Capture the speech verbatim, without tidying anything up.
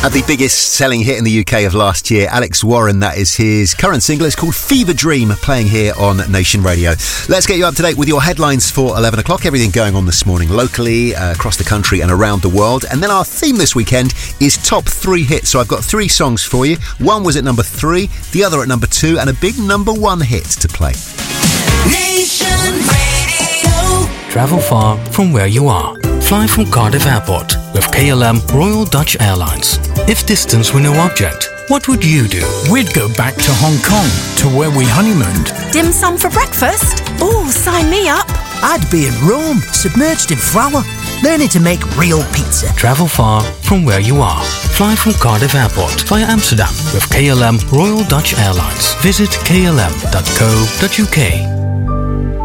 Had the biggest selling hit in the U K of last year, Alex Warren, that is his current single. It's called Fever Dream, playing here on Nation Radio. Let's get you up to date with your headlines for eleven o'clock. Everything going on this morning locally, uh, across the country and around the world. And then our theme this weekend is top three hits. So I've got three songs for you. One was at number three, the other at number two, and a big number one hit to play. Nation Radio. Travel far from where you are. Fly from Cardiff Airport with K L M Royal Dutch Airlines. If distance were no object, what would you do? We'd go back to Hong Kong, to where we honeymooned. Dim sum for breakfast? Oh, sign me up. I'd be in Rome, submerged in flour, learning to make real pizza. Travel far from where you are. Fly from Cardiff Airport via Amsterdam with K L M Royal Dutch Airlines. Visit k l m dot co dot u k.